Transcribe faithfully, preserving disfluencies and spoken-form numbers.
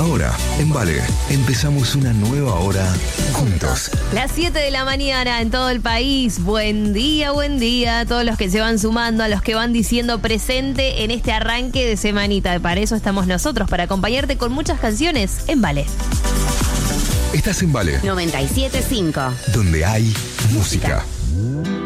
Ahora, en Vale, empezamos una nueva hora juntos. Las siete de la mañana en todo el país. Buen día, buen día a todos los que se van sumando, a los que van diciendo presente en este arranque de semanita. Para eso estamos nosotros, para acompañarte con muchas canciones en Vale. Estás en Vale, noventa y siete punto cinco. donde hay música.